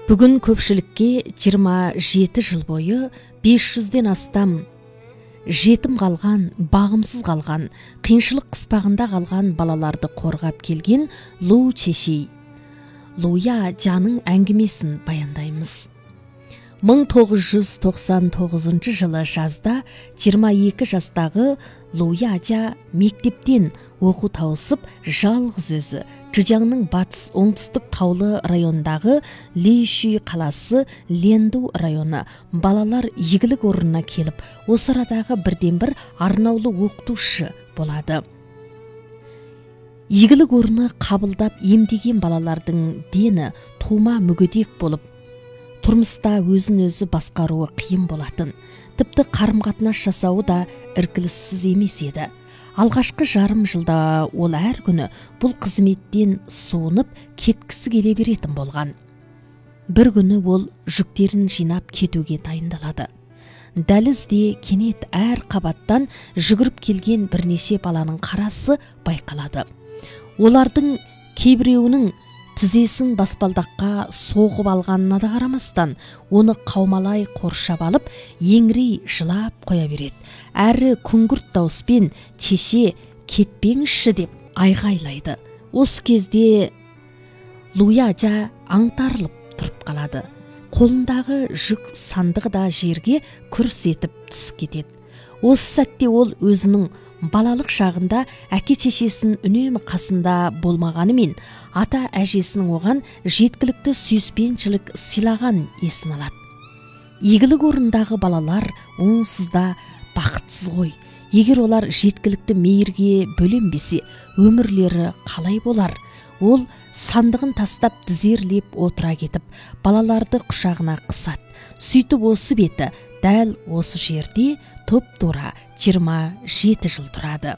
Бүгін көпшілікке 27 жыл бойы 500-ден астам жетім қалған, бағымсыз қалған, қиыншылық қыспағында қалған балаларды қорғап келген Лу Чешей, Луя Джаның әңгімесін баяндаймыз. 1999 жылы жазда 22 жастағы Луя Джа мектептен оқу тауысып, жалғыз өзі Чжиаңның батыс оңтүстік таулы райондағы Лишүй қаласы Ленду районы балалар игілік орнына келіп, осы арадағы бірден-бір арнаулы оқытушы болады. Игілік орны қабылдап емдеген балалардың дені тума мүгедек болып, тұрмыста өзін-өзі басқаруы қиын болатын. Тіпті қарым-қатынас жасауы да іркіліссіз емес еді. Алғашқы жарым жылда ол әр күні бұл қызметтен суынып кеткісі келе беретін болған. Бір күні ол жүктерін жинап кетуге дайындалады. Дәлізде кенет әр қабаттан жүгіріп келген бірнеше баланың қарасы байқалады. Олардың кейбіреуінің тізесін баспалдаққа соғып алғанына да қарамастан, оны қаумалай қоршап алып, еңірей жылап қоя береді. Әрі күңгірт дауыспен "Чеше, кетпеңізші" деп айғайлайды. Осы кезде Луя Джа аңтарылып тұрып қалады. Қолындағы жүк сандығы да жерге күрс етіп түсіп кетеді. Осы сәтте ол өзінің балалық шағында әке-шешесін үнемі қасында болмағанымен, ата әжесінің оған жеткілікті сүйіспеншілік сыйлаған есін алады. Игілік орнындағы балалар онсыз да бақытсыз ғой. Егер олар жеткілікті мейірге бөленбесе, өмірлері қалай болар? Ол сандығын тастап тізерлеп отыра кетіп, балаларды құшағына қысады. Сөйтіп осы беті дәл осы жерде тұп-тура 27 жыл тұрады.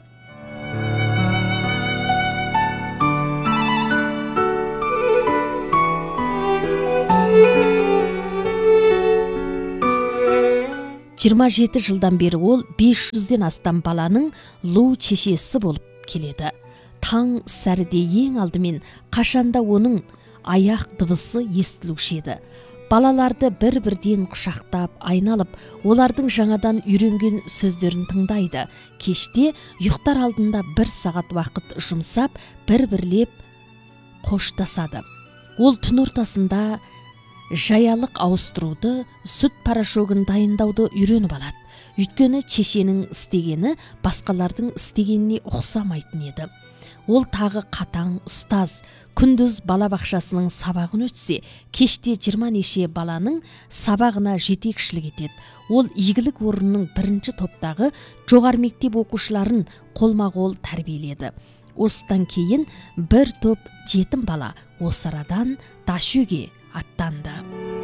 Жиырма жеті жылдан бері ол 500-ден астам баланың Лу Чешесі болып келеді. Таң сәріде ең алдымен қашанда оның аяқ дыбысы естілуші еді. Балаларды бір-бірден құшақтап, айналып, олардың жаңадан үйренген сөздерін тыңдайды. Кеште ұйықтар алдында 1 сағат уақыт жұмсап, бір-бірлеп қоштасады. Ол түн ортасында жаялық ауыстыруды, сүт порошогын дайындауды үйреніп алады. Өйткені Чешенің істегені басқалардың істегеніне ұқсамайтын еді. Ол тағы қатаң ұстаз, күндіз балабақшасының сабағын өтсе, кеште 20 неше баланың сабағына жетекшілік етеді. Ол игілік орнының бірінші топтағы жоғары мектеп оқушыларын қолма-қол тәрбиеледі. Осыдан кейін бір топ жетім бала осы арадан Дашөге аттанды.